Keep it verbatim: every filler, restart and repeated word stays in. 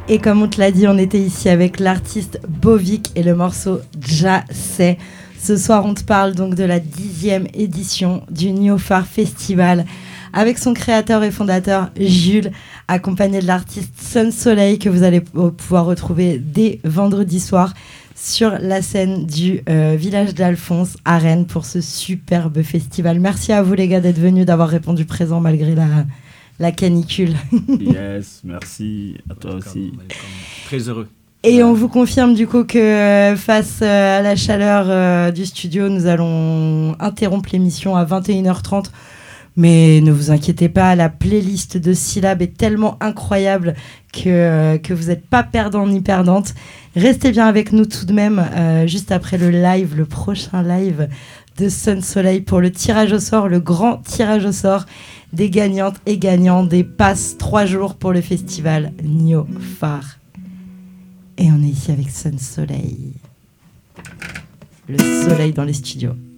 Et comme on te l'a dit, on était ici avec l'artiste Bovic et le morceau J'sais. Ce soir, on te parle donc de la dixième édition du Néophare Festival avec son créateur et fondateur Jules, accompagné de l'artiste Sun Soleil que vous allez pouvoir retrouver dès vendredi soir sur la scène du euh, village d'Alphonse à Rennes pour ce superbe festival. Merci à vous les gars d'être venus, d'avoir répondu présent malgré la, la canicule. Yes, merci à toi welcome, aussi. welcome. Très heureux. Et on vous confirme du coup que face à la chaleur euh, du studio, nous allons interrompre l'émission à vingt et une heures trente. Mais ne vous inquiétez pas, la playlist de syllabes est tellement incroyable que, euh, que vous n'êtes pas perdant ni perdante. Restez bien avec nous tout de même, euh, juste après le live, le prochain live de Sun Soleil pour le tirage au sort, le grand tirage au sort des gagnantes et gagnants des passes trois jours pour le festival Néophare. Et on est ici avec Sun Soleil. Le soleil dans les studios.